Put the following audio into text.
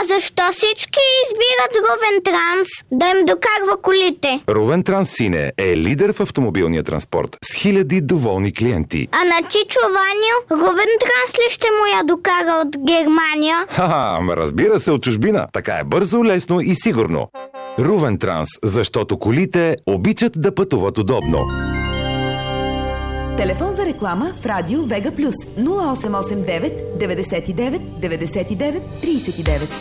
защо всички избират Рувен Транс да им докарва колите? Рувен Транс Сине е лидер в автомобилния транспорт с хиляди доволни клиенти. А на Чичо Ваню Рувен Транс ли ще му я докара от Германия? Разбира се, от чужбина. Така е бързо, лесно и сигурно. Рувен Транс, защото колите обичат да пътуват удобно. Телефон за реклама в Радио Вега Плюс 0889 99 99 39.